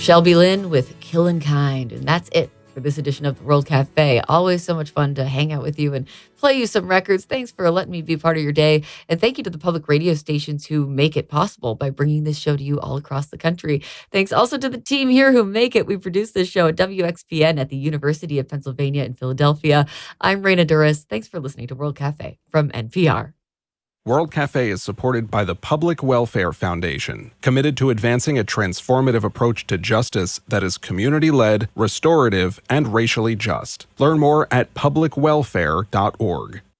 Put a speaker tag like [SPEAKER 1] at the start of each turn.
[SPEAKER 1] Shelby Lynn with Killin' Kind. And that's it for this edition of the World Cafe. Always so much fun to hang out with you and play you some records. Thanks for letting me be part of your day. And thank you to the public radio stations who make it possible by bringing this show to you all across the country. Thanks also to the team here who make it. We produce this show at WXPN at the University of Pennsylvania in Philadelphia. I'm Raina Duras. Thanks for listening to World Cafe from NPR.
[SPEAKER 2] World Cafe is supported by the Public Welfare Foundation, committed to advancing a transformative approach to justice that is community-led, restorative, and racially just. Learn more at publicwelfare.org.